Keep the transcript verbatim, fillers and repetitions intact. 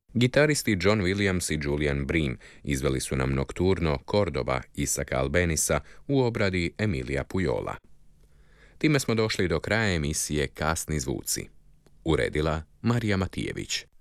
Gitaristi John Williams i Julian Bream izveli su nam nokturno Cordoba Isaka Albenisa u obradi Emilija Pujola. Time smo došli do kraja emisije Kasni zvuci. Uredila Marija Matijević.